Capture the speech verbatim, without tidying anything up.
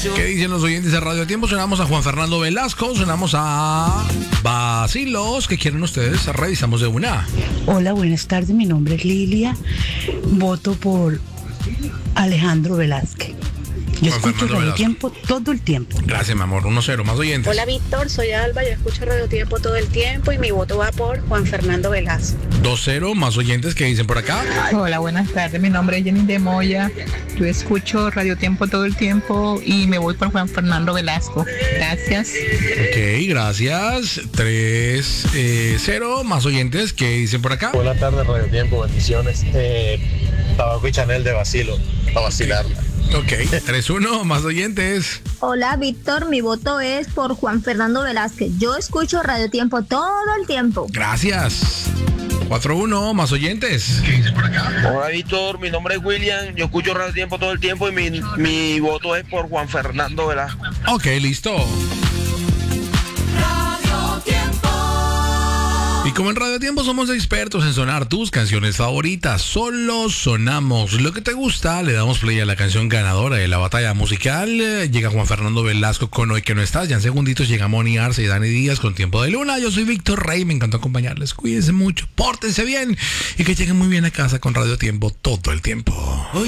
¿Qué dicen los oyentes de Radio Tiempo? Sonamos a Juan Fernando Velasco, sonamos a Vacilos. ¿Qué quieren ustedes? Revisamos de una. Hola, buenas tardes. Mi nombre es Lilia. Voto por Alejandro Velázquez. Yo Juan escucho Fernando Radio Velasco. Tiempo todo el tiempo. Gracias, mi amor. uno cero, más oyentes. Hola Víctor, soy Alba, yo escucho Radio Tiempo todo el tiempo y mi voto va por Juan Fernando Velasco. dos cero, más oyentes. ¿Qué dicen por acá? Hola, buenas tardes. Mi nombre es Jenny de Moya. Yo escucho Radio Tiempo todo el tiempo y me voy por Juan Fernando Velasco. Gracias. Ok, gracias. tres cero, más oyentes. ¿Qué dicen por acá? Buenas tardes, Radio Tiempo, bendiciones. Eh, Tabaco y Chanel de Vacilo, para vacilarla. Ok, tres uno, más oyentes. Hola Víctor, mi voto es por Juan Fernando Velázquez. Yo escucho Radio Tiempo todo el tiempo. Gracias. cuatro uno, más oyentes. ¿Qué dice por acá? Hola Víctor, mi nombre es William, yo escucho Radio Tiempo todo el tiempo y mi, mi voto es por Juan Fernando Velasco. Ok, listo. Y como en Radio Tiempo somos expertos en sonar tus canciones favoritas, solo sonamos lo que te gusta, le damos play a la canción ganadora de la batalla musical. Eh, Llega Juan Fernando Velasco con Hoy que no estás, ya en segunditos llega Moni Arce y Dani Díaz con Tiempo de Luna. Yo soy Víctor Rey, me encantó acompañarles, cuídense mucho, pórtense bien y que lleguen muy bien a casa con Radio Tiempo todo el tiempo.